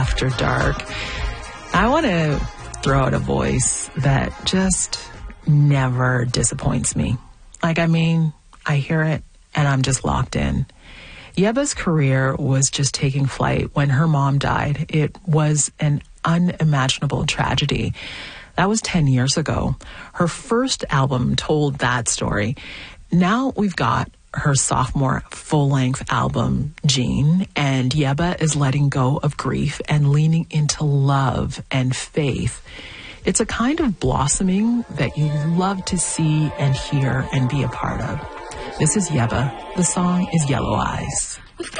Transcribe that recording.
After Dark. I want to throw out a voice that just never disappoints me. I hear it and I'm just locked in. Yeba's career was just taking flight when her mom died. It was an unimaginable tragedy. That was 10 years ago. Her first album told that story. Now we've got her sophomore full-length album, Gene, and Yeba is letting go of grief and leaning into love and faith. It's a kind of blossoming that you love to see and hear and be a part of. This is Yeba. The song is Yellow Eyes.